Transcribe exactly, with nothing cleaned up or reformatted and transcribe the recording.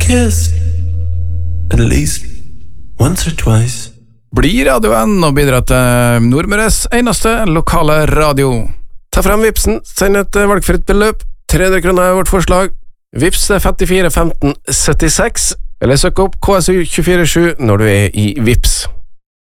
kissed at least once or twice. Bli radioen og bidra til Nordmøres eneste lokale radio. Ta frem Vipsen, send et valgfritt beløp. tre hundre kroner er vårt forslag. Vips femtifire femten syttiseks, eller søk opp K S U to fire sju når du er i Vips.